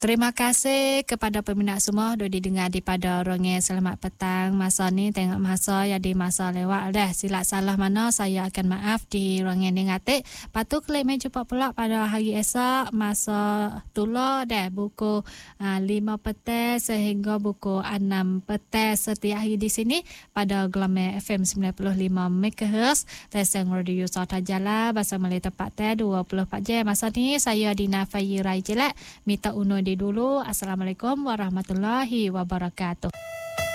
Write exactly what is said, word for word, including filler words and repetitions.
Terima kasih kepada peminat semua sudah didengar daripada Rongeng Selamat Petang. Masa ni tengok masa jadi masa lewat dah. Silap salah mana saya akan maaf di Rongeng Dengatik. Patu klik main jumpa pula pada hari esok masa tula dah buku uh, lima petang sehingga buku enam petang setiap hari di sini pada Gelombang F M sembilan puluh lima megahertz. Teseng Radio Sota Jala bahasa Malay tepat teh dua puluh empat jam. Masa ni saya Dina Fayi Rai Jelak minta undur di dulu. Assalamualaikum warahmatullahi wabarakatuh.